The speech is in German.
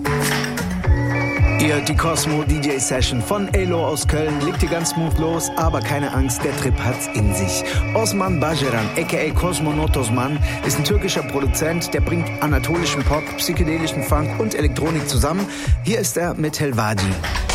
Die Cosmo DJ Session von Elo aus Köln legt hier ganz smooth los, aber keine Angst, der Trip hat's in sich. Osman Bajeran, aka Cosmonaut Osman, ist ein türkischer Produzent, der bringt anatolischen Pop, psychedelischen Funk und Elektronik zusammen. Hier ist er mit Helvadi.